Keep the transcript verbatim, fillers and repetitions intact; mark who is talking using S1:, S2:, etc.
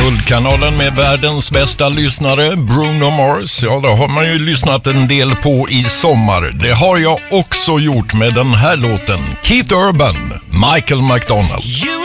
S1: Guldkanalen med världens bästa lyssnare, Bruno Mars. Ja, det har man ju lyssnat en del på i sommar. Det har jag också gjort med den här låten. Keith Urban, Michael McDonald.
S2: You